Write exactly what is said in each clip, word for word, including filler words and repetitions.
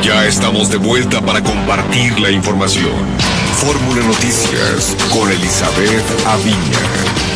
Ya estamos de vuelta para compartir la información. Fórmula Noticias con Elizabeth Aviña.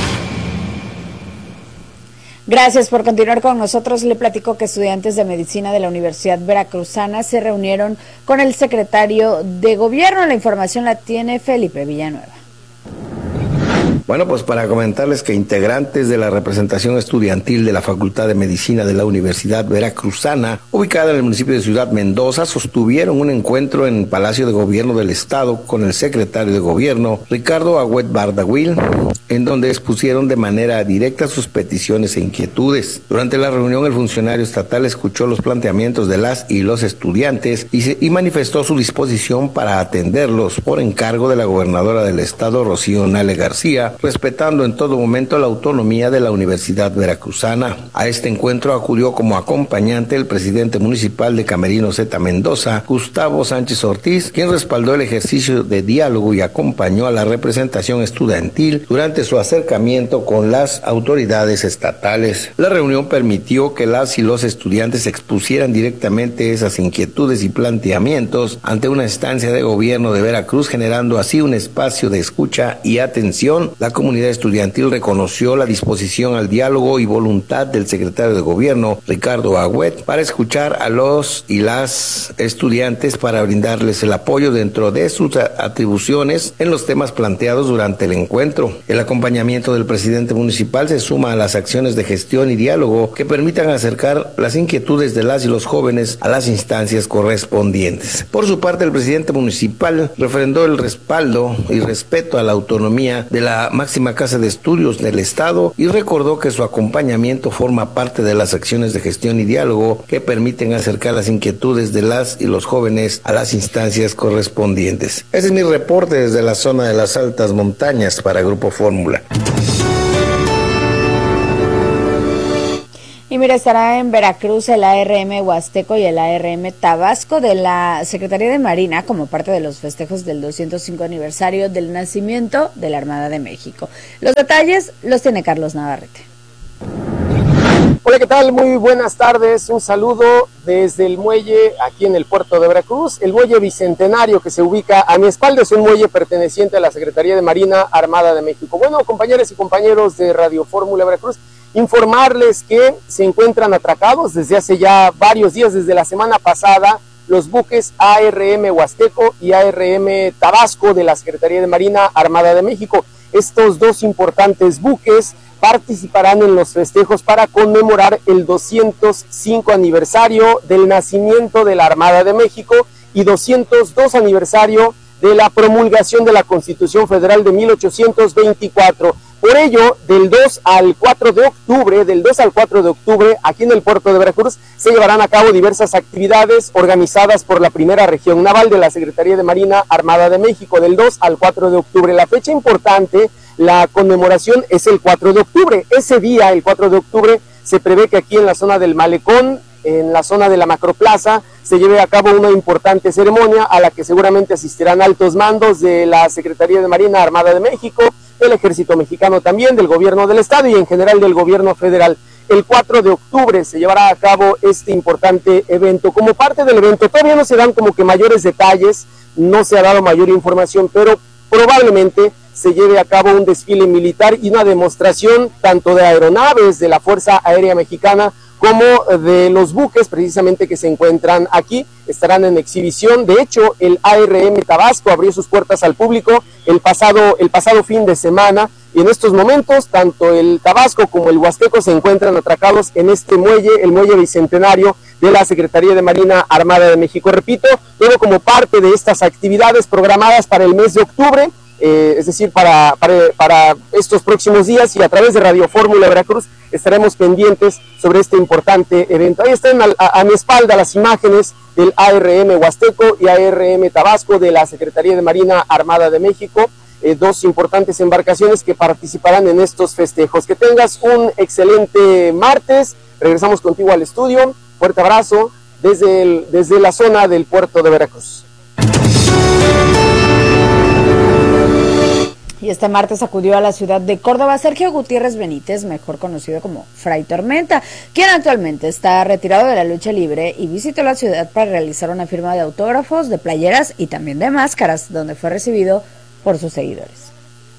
Gracias por continuar con nosotros. Le platico que estudiantes de medicina de la Universidad Veracruzana se reunieron con el secretario de Gobierno. La información la tiene Felipe Villanueva. Bueno, pues para comentarles que integrantes de la representación estudiantil de la Facultad de Medicina de la Universidad Veracruzana, ubicada en el municipio de Ciudad Mendoza, sostuvieron un encuentro en el Palacio de Gobierno del Estado con el secretario de Gobierno, Ricardo Agüet Bardagüil, en donde expusieron de manera directa sus peticiones e inquietudes. Durante la reunión, el funcionario estatal escuchó los planteamientos de las y los estudiantes y, se, y manifestó su disposición para atenderlos por encargo de la gobernadora del Estado, Rocío Nale García, respetando en todo momento la autonomía de la Universidad Veracruzana. A este encuentro acudió como acompañante el presidente municipal de Camerino Zeta Mendoza, Gustavo Sánchez Ortiz, quien respaldó el ejercicio de diálogo y acompañó a la representación estudiantil durante su acercamiento con las autoridades estatales. La reunión permitió que las y los estudiantes expusieran directamente esas inquietudes y planteamientos ante una instancia de gobierno de Veracruz, generando así un espacio de escucha y atención. La comunidad estudiantil reconoció la disposición al diálogo y voluntad del secretario de Gobierno, Ricardo Agüet, para escuchar a los y las estudiantes para brindarles el apoyo dentro de sus atribuciones en los temas planteados durante el encuentro. El acompañamiento del presidente municipal se suma a las acciones de gestión y diálogo que permitan acercar las inquietudes de las y los jóvenes a las instancias correspondientes. Por su parte, el presidente municipal refrendó el respaldo y respeto a la autonomía de la máxima casa de estudios del Estado y recordó que su acompañamiento forma parte de las acciones de gestión y diálogo que permiten acercar las inquietudes de las y los jóvenes a las instancias correspondientes. Ese es mi reporte desde la zona de las altas montañas para Grupo Fórmula. Y mira, estará en Veracruz el A R M Huasteco y el A R M Tabasco de la Secretaría de Marina como parte de los festejos del doscientos cinco aniversario del nacimiento de la Armada de México. Los detalles los tiene Carlos Navarrete. Hola, ¿qué tal? Muy buenas tardes. Un saludo desde el muelle aquí en el puerto de Veracruz. El muelle bicentenario que se ubica a mi espalda es un muelle perteneciente a la Secretaría de Marina Armada de México. Bueno, compañeras y compañeros de Radio Fórmula Veracruz, informarles que se encuentran atracados desde hace ya varios días, desde la semana pasada, los buques A R M Huasteco y A R M Tabasco de la Secretaría de Marina Armada de México. Estos dos importantes buques participarán en los festejos para conmemorar el doscientos cinco aniversario del nacimiento de la Armada de México y doscientos dos aniversario de la promulgación de la Constitución Federal de mil ochocientos veinticuatro. Por ello, del dos al cuatro de octubre, del dos al cuatro de octubre, aquí en el puerto de Veracruz, se llevarán a cabo diversas actividades organizadas por la primera región naval de la Secretaría de Marina Armada de México, del dos al cuatro de octubre. La fecha importante, la conmemoración, es el cuatro de octubre. Ese día, el cuatro de octubre, se prevé que aquí en la zona del Malecón, en la zona de la Macroplaza, se lleve a cabo una importante ceremonia a la que seguramente asistirán altos mandos de la Secretaría de Marina Armada de México, del Ejército Mexicano también, del Gobierno del Estado y en general del Gobierno Federal. El cuatro de octubre se llevará a cabo este importante evento. Como parte del evento, todavía no se dan como que mayores detalles, no se ha dado mayor información, pero probablemente se lleve a cabo un desfile militar y una demostración tanto de aeronaves de la Fuerza Aérea Mexicana como de los buques precisamente que se encuentran aquí, estarán en exhibición. De hecho, el A R M Tabasco abrió sus puertas al público el pasado, el pasado fin de semana, y en estos momentos tanto el Tabasco como el Huasteco se encuentran atracados en este muelle, el muelle bicentenario de la Secretaría de Marina Armada de México. Repito, todo como parte de estas actividades programadas para el mes de octubre, Eh, es decir, para, para, para estos próximos días, y a través de Radio Fórmula Veracruz estaremos pendientes sobre este importante evento. Ahí están a, a, a mi espalda las imágenes del A R M Huasteco y A R M Tabasco de la Secretaría de Marina Armada de México, eh, dos importantes embarcaciones que participarán en estos festejos. Que tengas un excelente martes. Regresamos contigo al estudio. Fuerte abrazo desde, el, desde la zona del puerto de Veracruz. Y este martes acudió a la ciudad de Córdoba Sergio Gutiérrez Benítez, mejor conocido como Fray Tormenta, quien actualmente está retirado de la lucha libre y visitó la ciudad para realizar una firma de autógrafos, de playeras y también de máscaras, donde fue recibido por sus seguidores.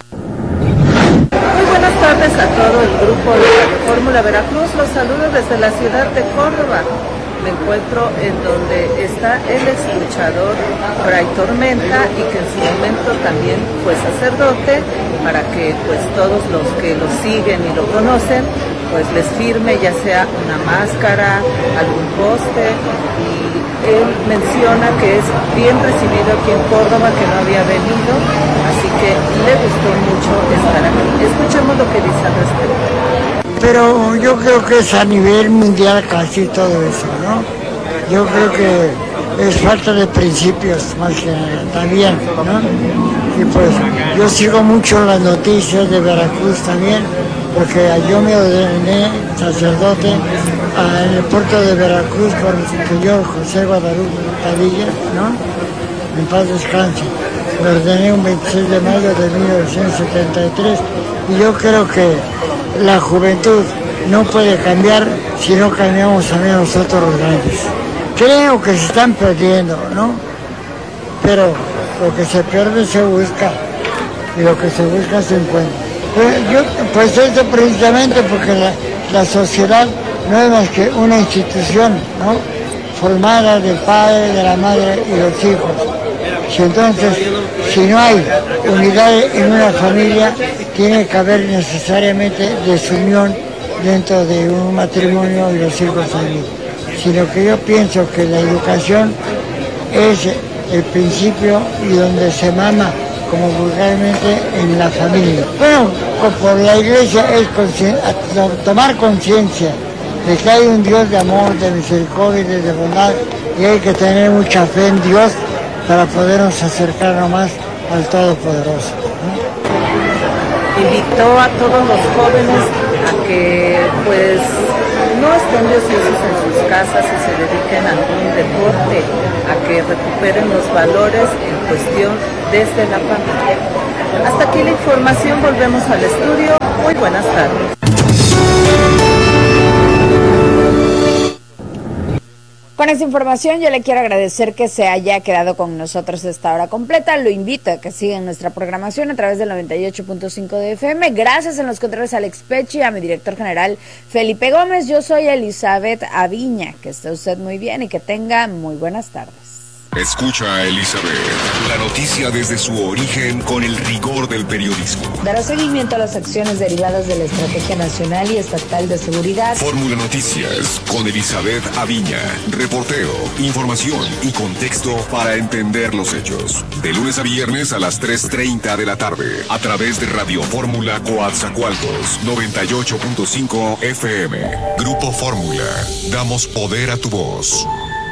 Muy buenas tardes a todo el grupo de Fórmula Veracruz. Los saludo desde la ciudad de Córdoba. Me encuentro en donde está el ex luchador Fray Tormenta y que en su momento también fue sacerdote, para que pues todos los que lo siguen y lo conocen pues les firme ya sea una máscara, algún póster, y él menciona que es bien recibido aquí en Córdoba, que no había venido, así que le gustó mucho estar aquí. Escuchemos lo que dice al respecto. Pero yo creo que es a nivel mundial casi todo eso, ¿no? Yo creo que es falta de principios más que nada, también, ¿no? Y pues yo sigo mucho las noticias de Veracruz también, porque yo me ordené sacerdote en el puerto de Veracruz por el señor José Guadalupe Padilla, ¿no? En paz descanse. Me ordené un veintiséis de mayo de mil novecientos setenta y tres y yo creo que la juventud no puede cambiar si no cambiamos también nosotros los grandes. Creo que se están perdiendo, ¿no? Pero lo que se pierde se busca y lo que se busca se encuentra. Pues, yo, pues eso precisamente porque la, la sociedad no es más que una institución, ¿no? Formada del padre, de la madre y los hijos. Si entonces, si no hay unidad en una familia, tiene que haber necesariamente desunión dentro de un matrimonio y los hijos también. Sino que yo pienso que la educación es el principio y donde se mama, como vulgarmente, en la familia. Bueno, por la iglesia es tomar conciencia de que hay un Dios de amor, de misericordia y de bondad, y hay que tener mucha fe en Dios para podernos acercar más al Todopoderoso, ¿no? Invitó a todos los jóvenes a que pues no estén ociosos en sus casas y se dediquen a algún deporte, a que recuperen los valores en cuestión desde la familia. Hasta aquí la información, volvemos al estudio. Muy buenas tardes. Con esta información yo le quiero agradecer que se haya quedado con nosotros esta hora completa. Lo invito a que sigan nuestra programación a través del noventa y ocho punto cinco de F M. Gracias en los controles a Alex Pechi, a mi director general Felipe Gómez. Yo soy Elizabeth Aviña. Que esté usted muy bien y que tenga muy buenas tardes. Escucha a Elizabeth, la noticia desde su origen con el rigor del periodismo. Dará seguimiento a las acciones derivadas de la Estrategia Nacional y Estatal de Seguridad. Fórmula Noticias con Elizabeth Aviña. Reporteo, información y contexto para entender los hechos. De lunes a viernes a las tres treinta de la tarde. A través de Radio Fórmula Coatzacoalcos, noventa y ocho punto cinco F M. Grupo Fórmula. Damos poder a tu voz.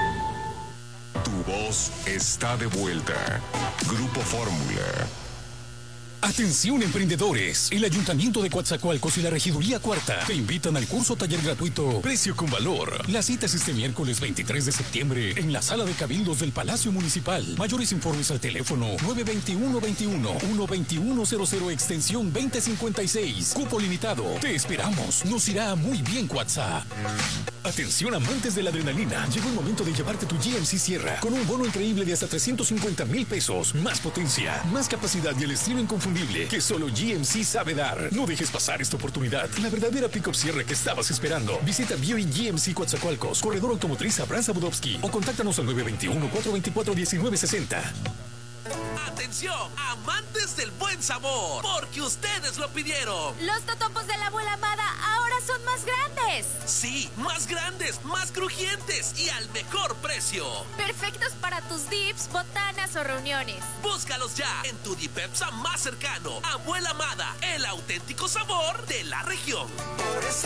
Está de vuelta. Grupo Fórmula. Atención emprendedores, el Ayuntamiento de Coatzacoalcos y la Regiduría Cuarta te invitan al curso taller gratuito Precio con Valor. La cita es este miércoles veintitrés de septiembre en la Sala de Cabildos del Palacio Municipal. Mayores informes al teléfono nueve dos uno, veintiuno, uno veintiuno cero cero extensión veinte cincuenta y seis. Cupo limitado. Te esperamos. Nos irá muy bien, Coatza. Atención amantes de la adrenalina, llegó el momento de llevarte tu G M C Sierra con un bono increíble de hasta trescientos cincuenta mil pesos, más potencia, más capacidad y el estilo inconfundible que solo G M C sabe dar. No dejes pasar esta oportunidad, la verdadera pick-up Sierra que estabas esperando. Visita Buick G M C Coatzacoalcos, Corredor Automotriz Abraham Zabudowski o contáctanos al nueve dos uno, cuatro dos cuatro, uno nueve seis cero. Atención, amantes del buen sabor, porque ustedes lo pidieron. Los totopos de la abuela Amada ahora son más grandes. Sí, más grandes, más crujientes y al mejor precio. Perfectos para tus dips, botanas o reuniones. Búscalos ya en tu Dipepsa más cercano. Abuela Amada, el auténtico sabor de la región. Por eso